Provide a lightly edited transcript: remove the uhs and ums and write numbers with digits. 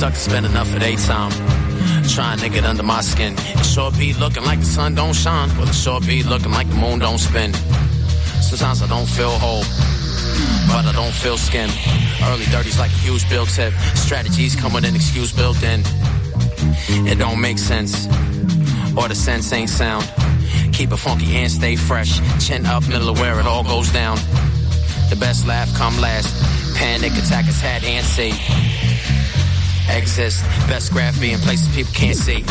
suckers spend enough of their time trying to get under my skin. It sure be looking like the sun don't shine, but it sure be looking like the moon don't spin. Sometimes I don't feel whole, but I don't feel skin. Early 30s like a huge bill tip. Strategies come with an excuse built in. It don't make sense, or the sense ain't sound. Keep it funky and stay fresh. Chin up, middle of where it all goes down. The best laugh come last. Panic attack is had and see. Exist, best graph be in places people can't see.